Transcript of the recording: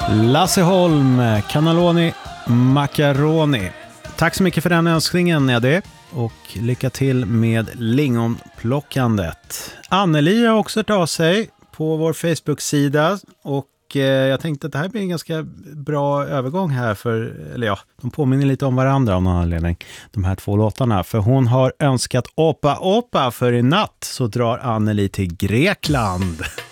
Lasse Holm, Cannelloni Macaroni. Tack så mycket för den önskningen, Eddie. Och lycka till med lingonplockandet. Anneli har också hört av sig på vår Facebook-sida. Och jag tänkte att det här blir en ganska bra övergång här. De påminner lite om varandra av någon anledning. De här två låtarna. För hon har önskat Opa Opa för i natt. Så drar Anneli till Grekland.